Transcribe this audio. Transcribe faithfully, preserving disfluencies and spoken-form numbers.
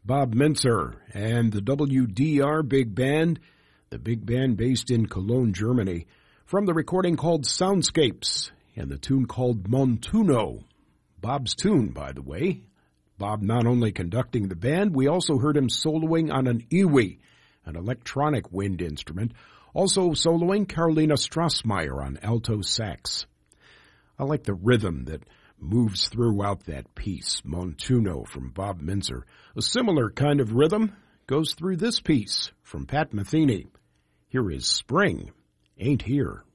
Bob Mintzer and the W D R Big Band, the big band based in Cologne, Germany, from the recording called Soundscapes and the tune called Montuno. Bob's tune, by the way. Bob not only conducting the band, we also heard him soloing on an iwi, an electronic wind instrument, also soloing Carolina Strassmeyer on alto sax. I like the rhythm that moves throughout that piece, Montuno from Bob Mintzer. A similar kind of rhythm goes through this piece from Pat Metheny. Here is Spring Ain't Here.